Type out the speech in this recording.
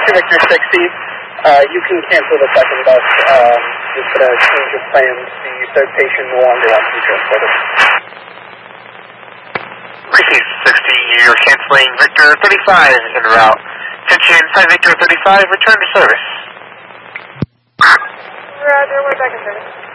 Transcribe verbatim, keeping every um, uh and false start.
Victor sixty, uh, you can cancel the second bus. Um, just going to change your plans. The third patient no longer wants to be transported. Receive sixty, you're canceling Victor thirty-five en route. Attention, Flight Victor thirty-five, return to service. Roger, we're back in service.